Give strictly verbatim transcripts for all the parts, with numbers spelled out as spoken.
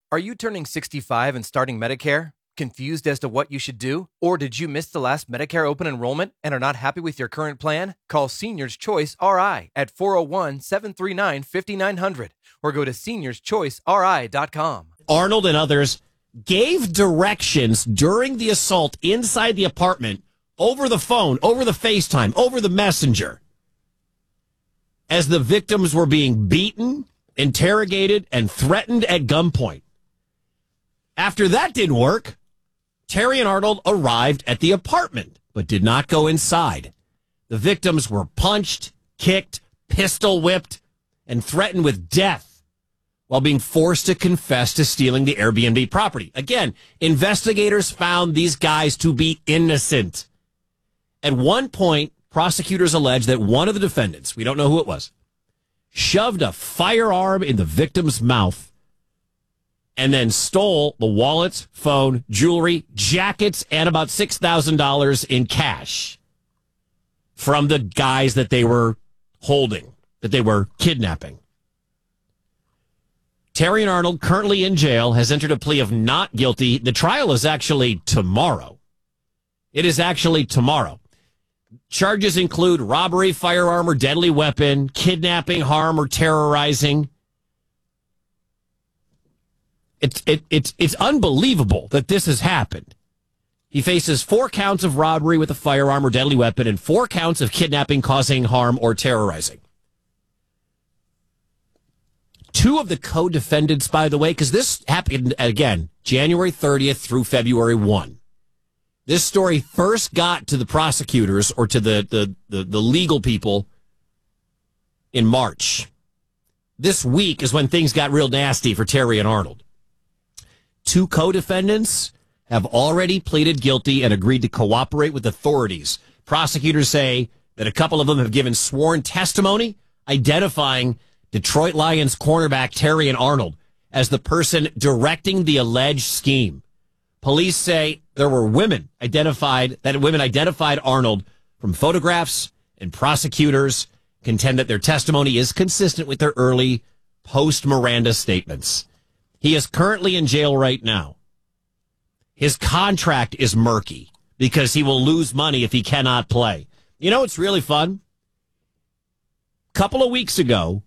Are you turning sixty-five and starting Medicare? Confused as to what you should do? Or did you miss the last Medicare open enrollment and are not happy with your current plan? Call Seniors Choice R I at four oh one, seven three nine, five nine zero zero or go to seniors choice r i dot com. Arnold and others gave directions during the assault inside the apartment over the phone, over the FaceTime, over the messenger, as the victims were being beaten, interrogated, and threatened at gunpoint. After that didn't work, Terry and Arnold arrived at the apartment, but did not go inside. The victims were punched, kicked, pistol whipped, and threatened with death while being forced to confess to stealing the Airbnb property. Again, investigators found these guys to be innocent. At one point, prosecutors alleged that one of the defendants, we don't know who it was, shoved a firearm in the victim's mouth and then stole the wallets, phone, jewelry, jackets, and about six thousand dollars in cash from the guys that they were holding, that they were kidnapping. Terry and Arnold, currently in jail, has entered a plea of not guilty. The trial is actually tomorrow. It is actually tomorrow. Charges include robbery, firearm or deadly weapon, kidnapping, harm, or terrorizing. It's it, it's it's unbelievable that this has happened. He faces four counts of robbery with a firearm or deadly weapon and four counts of kidnapping, causing harm, or terrorizing. Two of the co-defendants, by the way, because this happened, again, January thirtieth through February first. This story first got to the prosecutors or to the, the, the, the legal people in March. This week is when things got real nasty for Terry and Arnold. Two co-defendants have already pleaded guilty and agreed to cooperate with authorities. Prosecutors say that a couple of them have given sworn testimony identifying Detroit Lions cornerback Terry and Arnold as the person directing the alleged scheme. Police say there were women identified, that women identified Arnold from photographs, and prosecutors contend that their testimony is consistent with their early post-Miranda statements. He is currently in jail right now. His contract is murky because he will lose money if he cannot play. You know, it's really fun. A couple of weeks ago,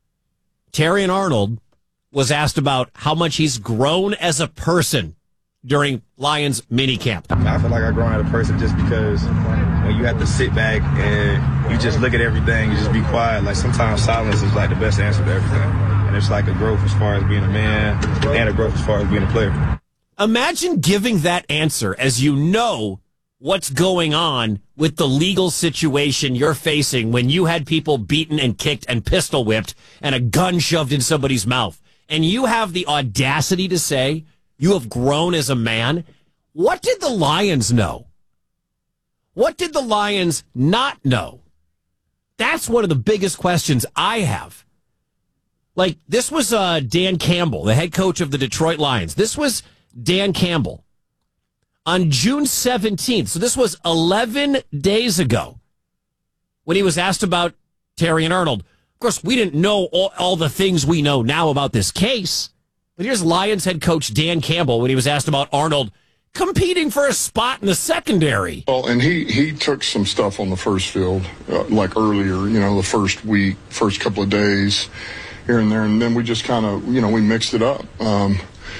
Terry and Arnold was asked about how much he's grown as a person during Lions minicamp. I feel like I've grown as a person just because when you have to sit back and you just look at everything, you just be quiet. Like sometimes silence is like the best answer to everything. And it's like a growth as far as being a man and a growth as far as being a player. Imagine giving that answer as you know what's going on with the legal situation you're facing when you had people beaten and kicked and pistol whipped and a gun shoved in somebody's mouth. And you have the audacity to say you have grown as a man. What did the Lions know? What did the Lions not know? That's one of the biggest questions I have. Like, this was uh, Dan Campbell, the head coach of the Detroit Lions. This was Dan Campbell on June seventeenth. So this was eleven days ago when he was asked about Terry and Arnold. Of course, we didn't know all, all the things we know now about this case. But here's Lions head coach Dan Campbell when he was asked about Arnold competing for a spot in the secondary. Well, and he, he took some stuff on the first field, uh, like earlier, you know, the first week, first couple of days here and there. And then we just kind of, you know, we mixed it up. Um,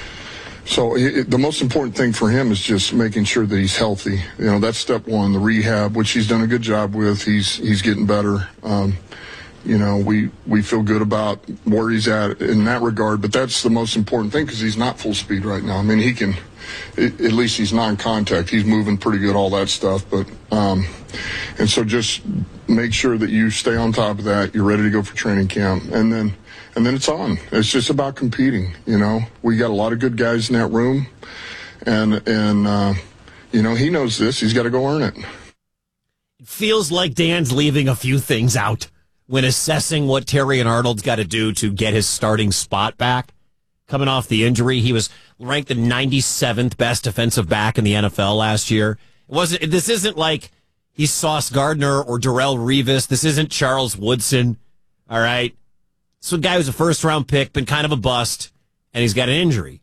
so it, the most important thing for him is just making sure that he's healthy. You know, that's step one, the rehab, which he's done a good job with. He's, he's getting better. Um, You know, we, we feel good about where he's at in that regard, but that's the most important thing because he's not full speed right now. I mean, he can, at least he's non-contact. He's moving pretty good, all that stuff. But, um, and so just make sure that you stay on top of that. You're ready to go for training camp. And then, and then it's on. It's just about competing. You know, we got a lot of good guys in that room. And, and, uh, you know, he knows this. He's got to go earn it. It feels like Dan's leaving a few things out when assessing what Terry and Arnold's got to do to get his starting spot back. Coming off the injury, he was ranked the ninety-seventh best defensive back in the N F L last year. It wasn't. This isn't like he's Sauce Gardner or Darrelle Revis. This isn't Charles Woodson. All right. So a guy who's a first-round pick, been kind of a bust, and he's got an injury.